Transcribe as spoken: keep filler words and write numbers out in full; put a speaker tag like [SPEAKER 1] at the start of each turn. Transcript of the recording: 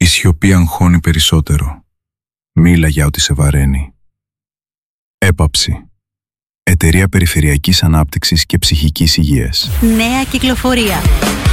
[SPEAKER 1] Η σιωπή αγχώνει περισσότερο. Μίλα για ό,τι σε βαραίνει. Έπαψη. Εταιρεία Περιφερειακής Ανάπτυξης και Ψυχικής Υγείας.
[SPEAKER 2] Νέα κυκλοφορία.